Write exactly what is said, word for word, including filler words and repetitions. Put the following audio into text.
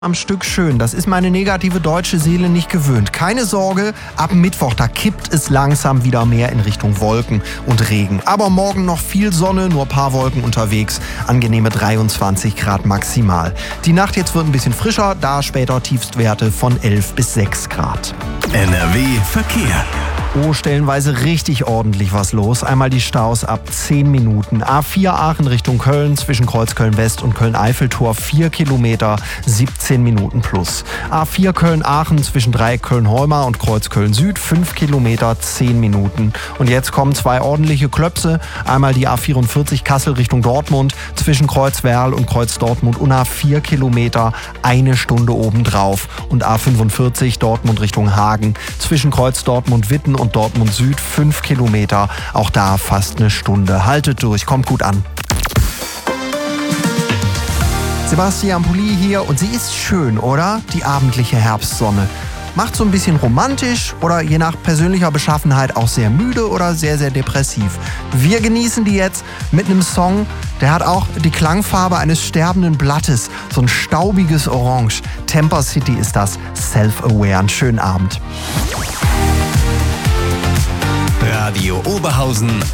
Am Stück schön. Das ist meine negative deutsche Seele nicht gewöhnt. Keine Sorge, ab Mittwoch, da kippt es langsam wieder mehr in Richtung Wolken und Regen. Aber morgen noch viel Sonne, nur ein paar Wolken unterwegs. Angenehme dreiundzwanzig Grad maximal. Die Nacht jetzt wird ein bisschen frischer, da später Tiefstwerte von elf bis sechs Grad. N R W Verkehr. Oh, stellenweise richtig ordentlich was los. Einmal die Staus ab zehn Minuten. A vier Aachen Richtung Köln zwischen Kreuzköln West und Köln-Eiffeltor vier Kilometer, siebzehn Minuten plus. A vier Köln-Aachen zwischen Dreieck Köln-Heumar und Kreuzköln Süd fünf Kilometer, zehn Minuten. Und jetzt kommen zwei ordentliche Klöpse. Einmal die A vierundvierzig Kassel Richtung Dortmund zwischen Kreuz Werl und Kreuz Dortmund Unna vier Kilometer, eine Stunde obendrauf. Und A fünfundvierzig Dortmund Richtung Hagen zwischen Kreuz Dortmund Witten und Dortmund Süd fünf Kilometer, auch da fast eine Stunde. Haltet durch, kommt gut an. Sebastian Pulli hier und sie ist schön, oder? Die abendliche Herbstsonne. Macht so ein bisschen romantisch oder je nach persönlicher Beschaffenheit auch sehr müde oder sehr, sehr depressiv. Wir genießen die jetzt mit einem Song, der hat auch die Klangfarbe eines sterbenden Blattes. So ein staubiges Orange. Temper City ist das. Self-Aware. Einen schönen Abend. Radio Oberhausen